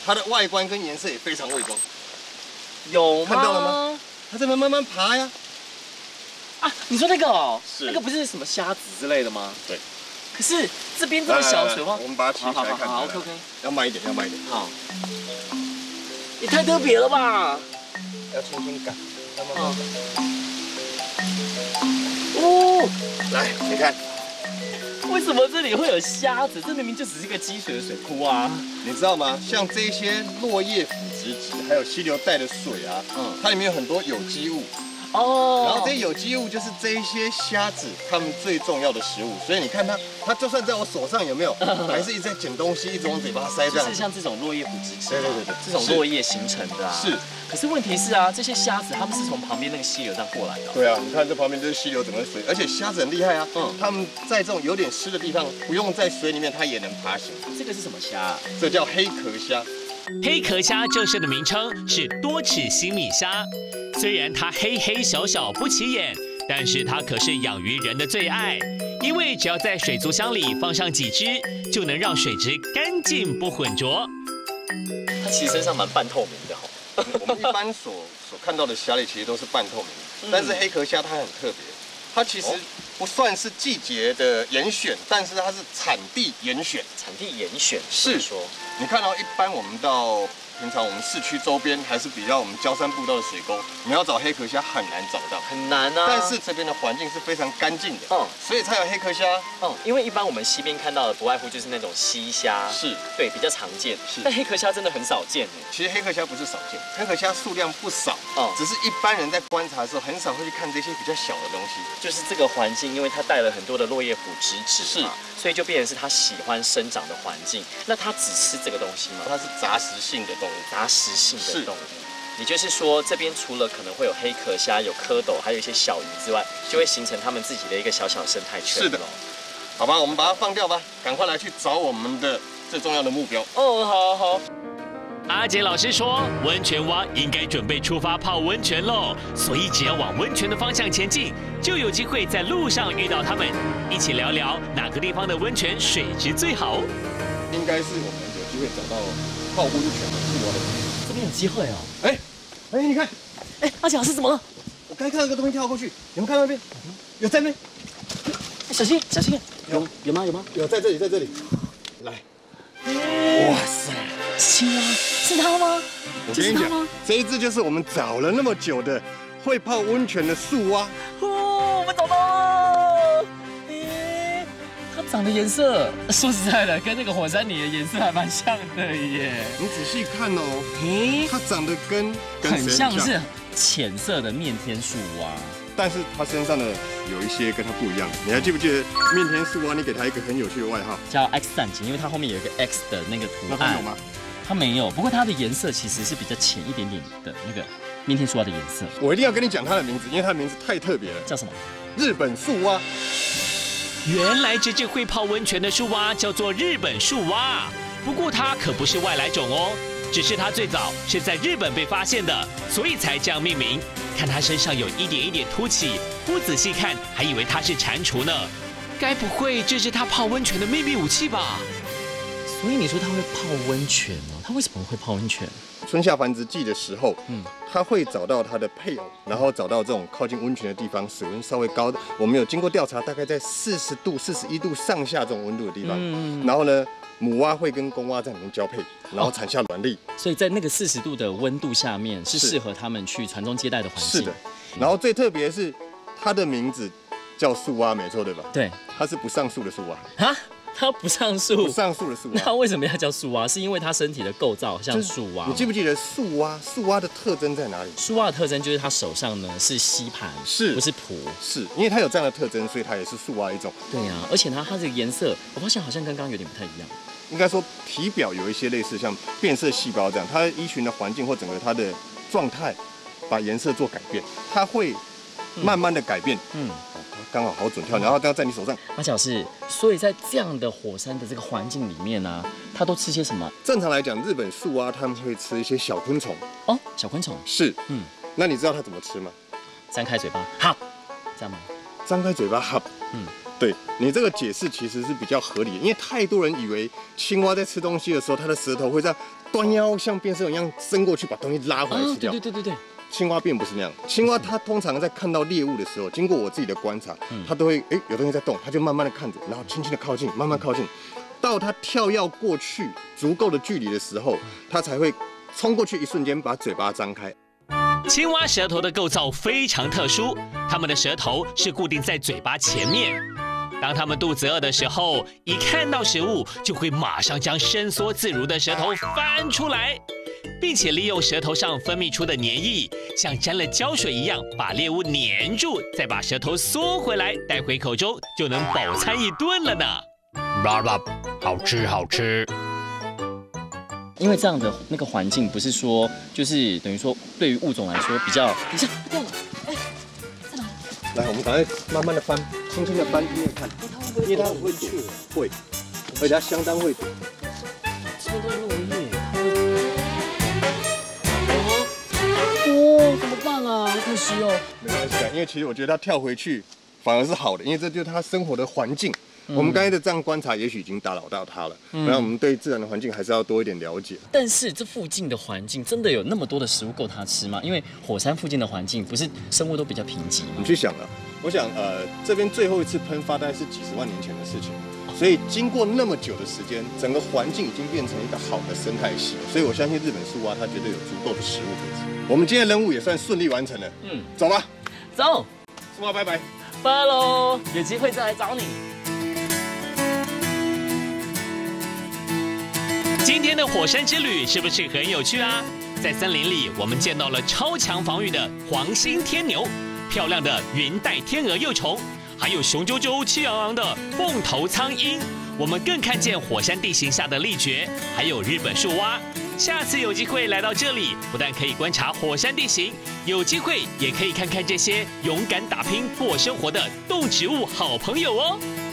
它的外观跟颜色也非常伪装。 有吗？ 看到了吗？它在慢慢爬呀。 啊，你说那个哦， 是那个不是什么虾子之类的吗？ 对。 可是这边这么小水花， 我们把它提起来看。 好 ，OK， 要慢一点，要慢一点。 好。也太特别了吧！ 要轻轻赶，慢慢赶。 哦， 来，你看。 为什么这里会有虾子？这明明就只是一个积水的水库啊！ 你知道吗？像这些落叶腐殖质，还有溪流带的水啊，它里面有很多有机物。 哦。 然后这些有机物就是这一些虾子它们最重要的食物。所以你看它就算在我手上有没有，还是一直在捡东西，一直往嘴巴塞这样。 就是像这种落叶腐殖质。 对， 这种落叶形成的啊。 是。 可是问题是啊，这些虾子它们是从旁边那个溪流这样过来的。 对啊，你看这旁边就是溪流整个水，而且虾子很厉害啊。它们在这种有点湿的地方，不用在水里面，它也能爬行。 这个是什么虾啊？ 这叫黑壳虾。 黑壳虾正式的名称是多齿新米虾。虽然它黑黑小小不起眼，但是它可是养鱼人的最爱，因为只要在水族箱里放上几只，就能让水质干净不浑浊。 它其实身上蛮半透明的哈。 我们一般所看到的虾类其实都是半透明，但是黑壳虾它很特别，它其实不算是季节的严选，但是它是产地严选。 产地严选是说，你看到一般我们到平常我们市区周边还是比较我们郊山步道的水沟，你要找黑壳虾很难找到， 很难啊。 但是这边的环境是非常干净的，所以才有黑壳虾。 因为一般我们溪边看到的不外乎就是那种溪虾， 是对比较常见， 是。 但黑壳虾真的很少见哎。 其实黑壳虾不是少见，黑壳虾数量不少，只是一般人在观察的时候很少会去看这些比较小的东西。 就是这个环境，因为它带了很多的落叶腐殖质， 是， 所以就变成是它喜欢生长的环境。那它只吃这个东西吗？ 它是杂食性的动物， 杂食性的动物。也就是说，这边除了可能会有黑壳虾、有蝌蚪，还有一些小鱼之外，就会形成他们自己的一个小小生态圈。 是的，好吧，我们把它放掉吧，赶快来去找我们的最重要的目标。 好。 阿杰老师说，温泉蛙应该准备出发泡温泉喽，所以只要往温泉的方向前进，就有机会在路上遇到他们，一起聊聊哪个地方的温泉水质最好。 应该是我们有机会找到泡温泉的树蛙的地方。 这边有机会哦。 哎，你看， 阿杰老师怎么了？ 我刚看到一个东西跳过去，你们看那边？有在那边？ 小心！有吗？ 有，在这里。来。哇塞！ 是他吗？ 我跟你讲，这一只就是我们找了那么久的会泡温泉的树蛙。 我们找到了！它长的颜色，说实在的，跟那个火山泥的颜色还蛮像的耶。 你仔细看哦，它长得很像是浅色的面天树蛙， 但是它身上的有一些跟它不一样。你还记不记得面天树蛙？你给它一个很有趣的外号， 叫 X 战警，因为它后面有一个 X 的那个图案。 那它有吗？ 它没有，不过它的颜色其实是比较浅一点点的那个面天树蛙的颜色。 我一定要跟你讲它的名字，因为它的名字太特别了。 叫什么？ 日本树蛙。 原来这只会泡温泉的树蛙叫做日本树蛙，不过它可不是外来种哦，只是它最早是在日本被发现的，所以才这样命名。看它身上有一点一点凸起，不仔细看还以为它是蟾蜍呢。该不会这是它泡温泉的秘密武器吧？ 所以你说它会泡温泉哦？它为什么会泡温泉？ 春夏繁殖季的时候，它会找到它的配偶，然后找到这种靠近温泉的地方，水温稍微高的。我们有经过调查，大概在40度、41度上下这种温度的地方。然后呢，母蛙会跟公蛙在里面交配，然后产下卵粒。 所以在那个40度的温度下面，是适合它们去传宗接代的环境。 是的。然后最特别的是，它的名字叫树蛙，没错对吧？ 对， 它是不上树的树蛙。 哈？它不上树， 不上树的树蛙， 那为什么要叫树蛙？是因为它身体的构造像树蛙。 你记不记得树蛙的特征在哪里？ 树蛙的特征就是它手上呢是吸盘，不是蹼。 是因为它有这样的特征，所以它也是树蛙一种。 对呀，而且它这个颜色，我发现好像跟刚刚有点不太一样。 应该说体表有一些类似像变色细胞这样，它依循的环境或整个它的状态，把颜色做改变，它会慢慢的改变。刚好好准跳，然后这样在你手上。 阿巧是，所以在这样的火山的这个环境里面呢，它都吃些什么？ 正常来讲，日本树蛙它们会吃一些小昆虫。 哦，小昆虫是，那你知道它怎么吃吗？ 张开嘴巴，好，这样吗？ 张开嘴巴，好， 对你这个解释其实是比较合理的，因为太多人以为青蛙在吃东西的时候，它的舌头会这样端腰像变色龙一样伸过去，把东西拉回来吃掉。 对。 青蛙并不是那样，青蛙它通常在看到猎物的时候，经过我自己的观察，它都会有东西在动，它就慢慢的看着，然后轻轻的靠近，慢慢靠近，到它跳跃过去足够的距离的时候，它才会冲过去，一瞬间把嘴巴张开。 青蛙舌头的构造非常特殊，它们的舌头是固定在嘴巴前面。当它们肚子饿的时候，一看到食物就会马上将伸缩自如的舌头翻出来，并且利用舌头上分泌出的黏液，像沾了胶水一样把猎物黏住，再把舌头缩回来带回口中，就能饱餐一顿了呢。好吃好吃。 因为这样的那个环境不是说，就是等于说对于物种来说比较，等一下掉了，在哪？ 来，我们赶快慢慢的翻，轻轻的翻，听听看，因为它很会躲，会，而且它相当会躲。 这边都是落叶，哦，怎么办啊？好可惜哦。 没关系啊，因为其实我觉得它跳回去反而是好的，因为这就是它生活的环境。我们刚才的这样观察，也许已经打扰到它了。那我们对自然的环境还是要多一点了解。 但是这附近的环境真的有那么多的食物够它吃吗？因为火山附近的环境不是生物都比较贫瘠吗？ 你去想啊，我想这边最后一次喷发大概是几十万年前的事情，所以经过那么久的时间，整个环境已经变成一个好的生态系，所以我相信日本树蛙它绝对有足够的食物可以吃。我们今天的任务也算顺利完成了。走吧， 走， 树蛙拜拜， 拜喽，有机会再来找你。 今天的火山之旅是不是很有趣啊？在森林里，我们见到了超强防御的黄心天牛，漂亮的云带天鹅幼虫，还有雄赳赳、气昂昂的凤头苍鹰。我们更看见火山地形下的力蕨，还有日本树蛙。下次有机会来到这里，不但可以观察火山地形，有机会也可以看看这些勇敢打拼过生活的动植物好朋友哦。